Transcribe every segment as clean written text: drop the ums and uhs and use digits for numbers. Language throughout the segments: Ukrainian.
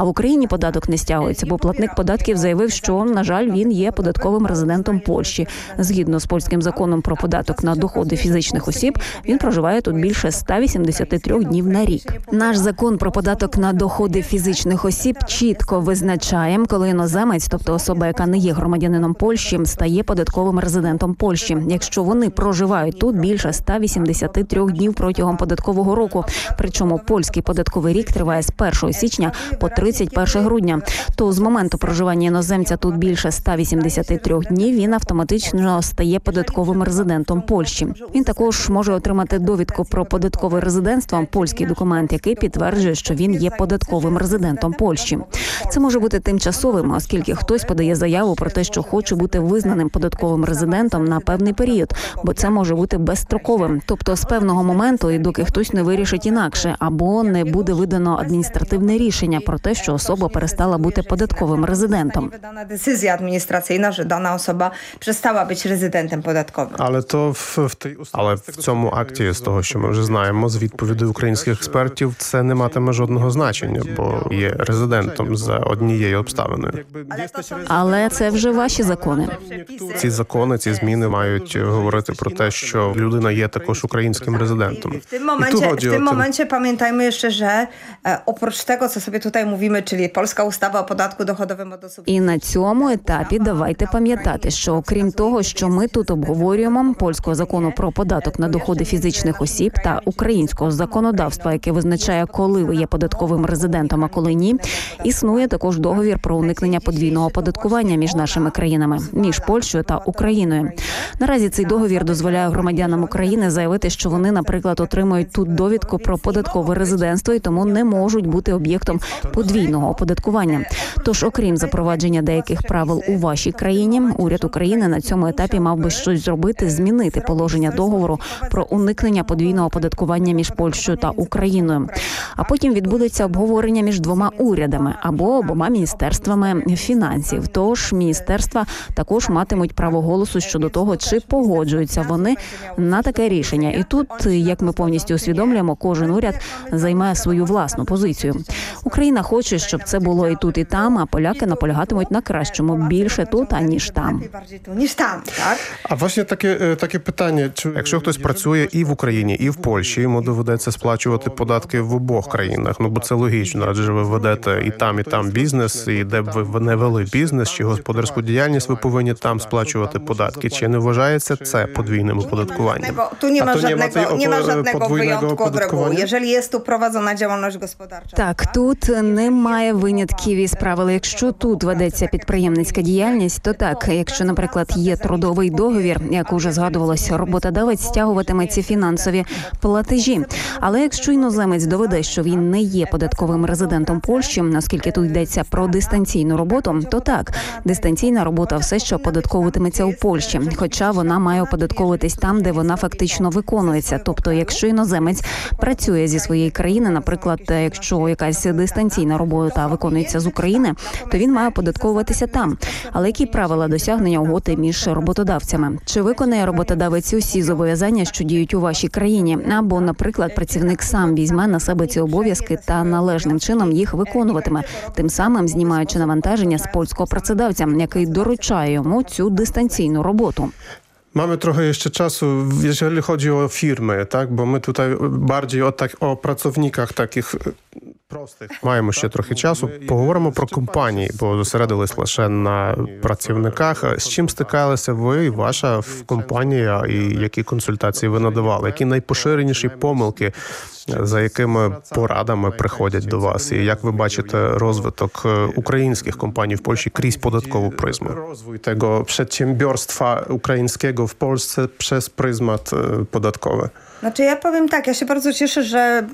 А в Україні податок не стягується, бо платник податків заявив, що, на жаль, він є податковим резидентом Польщі. Згідно з польським законом про податок на доходи фізичних осіб, він проживає тут більше 183 днів на рік. Наш закон про податок на доходи фізичних осіб чітко визначає, коли іноземець, тобто особа, яка не є громадянином Польщі, стає податковим резидентом Польщі, якщо вони проживають тут більше 183 днів протягом податкового року. Причому польський податковий рік триває з 1 січня по 31 грудня. То з моменту проживання іноземця тут більше 183 днів він автоматично стає податковим резидентом Польщі. Він також може отримати довідку про податкове резидентство, польський документ, який підтверджує, що він є податковим резидентом Польщі. Це може бути тимчасовим, оскільки хтось подає заяву про те, що хоче бути визнаним податковим резидентом на певний період, бо це може бути безстроковим, тобто з певного моменту, і доки хтось не вирішить інакше, або не буде видано адміністративне рішення про те, що особа перестала бути податковим резидентом. Видана децизія адміністраційна, що дана особа перестала бути резидентом податковим. Але в цьому акті, з того, що ми вже знаємо, з відповідей українських експертів, це не матиме жодного значення, бо є резидентом за однією обставиною. Але це вже ваші закони. Ці закони, ці зміни мають говорити про те, що людина є також українським резидентом. W tym momencie pamiętajmy jeszcze, że oprócz tego, co sobie tutaj mówimy, czyli Polska ustawa o podatku dochodowym od osób. І на цьому етапі давайте пам'ятати, що окрім того, що ми тут обговорюємо, польського закону про податок на доходи фізичних осіб та українського законодавства, яке визначає, коли ви є податковим резидентом, а коли ні, існує також договір про уникнення подвійного оподаткування між нашими країнами, між Польщею та Україною. Наразі цей договір дозволяє громадянам України заявити, що вони, наприклад, отримують тут довідку про податкове резидентство і тому не можуть бути об'єктом подвійного оподаткування. Тож, окрім запровадження деяких правил у вашій країні, уряд України на цьому етапі мав би щось зробити, змінити положення договору про уникнення подвійного оподаткування між Польщею та Україною. А потім відбудеться обговорення між двома урядами або обома міністерствами фінансів. Тож міністерства також матимуть право голосу щодо того, чи погоджуються вони на таке рішення. І тут, як ми повністю усвідомлюємо, кожен уряд займає свою власну позицію. Україна хоче, щоб це було і тут, і там, а поляки наполягатимуть на кращому, більше тут, аніж там. А власне таке питання, якщо хтось працює і в Україні, і в Польщі, йому доведеться сплачувати податки в обох країнах, бо це логічно, адже ви ведете і там бізнес, і де б ви не вели бізнес чи господарську діяльність, ви повинні там сплачувати податки. Чи не вважається це подвійним оподаткуванням? Tu nie ma żadnego wyjątku od reguły. Jeżeli jest tu prowadzona działalność gospodarcza. Так, тут немає винятків із правил. Якщо тут ведеться підприємницька діяльність, то так, якщо, наприклад, є трудовий договір, як уже згадувалося, роботодавець стягуватиме ці фінансові платежі. Але якщо іноземець доведе, що він не є податковим резидентом Польщі, наскільки тут йдеться про дистанційну роботу, то так, дистанційна робота все ще оподатковуватиметься у Польщі, хоча вона має оподатковуватись там, де вона фактично виконується. Тобто, якщо іноземець працює зі своєї країни, наприклад, якщо якась дистанційна робота виконується з України, то він має оподатковуватися там. Але які правила досягнення угоди між роботодавцями? Чи виконує роботодавець усі зобов'язання, що діють у вашій країні? Або, наприклад, працівник сам візьме на себе ці обов'язки та належним чином їх виконуватиме, тим самим знімаючи навантаження з польського працедавця, який доручає йому цю дистанційну роботу. Mamy trochę jeszcze czasu, jeżeli chodzi o firmy, tak? Bo my tutaj bardziej o pracownikach takich простих. Маємо ще трохи часу. Поговоримо про компанії, бо зосередились лише на працівниках. З чим стикалися ви і ваша компанія, і які консультації ви надавали? Які найпоширеніші помилки, за якими порадами приходять до вас? І як ви бачите розвиток українських компаній в Польщі крізь податкову призму? Розвиток tego przedsiębiorstwa ukraińskiego w Polsce przez pryzmat podatkowy. Znaczy ja powiem tak, ja się bardzo cieszę, że...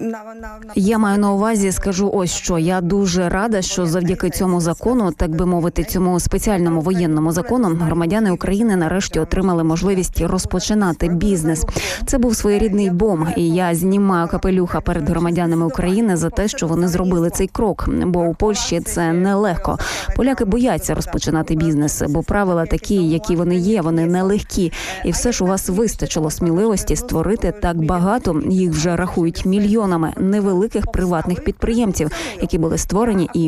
Я маю на увазі, скажу ось що. Я дуже рада, що завдяки цьому закону, так би мовити, цьому спеціальному воєнному закону, громадяни України нарешті отримали можливість розпочинати бізнес. Це був своєрідний бом, і я знімаю капелюха перед громадянами України за те, що вони зробили цей крок. Бо у Польщі це нелегко. Поляки бояться розпочинати бізнес, бо правила такі, які вони є, вони нелегкі. І все ж у вас вистачило сміливості створити так багато, їх вже рахують мільйонами, невеликих приватних підприємців, які були створені і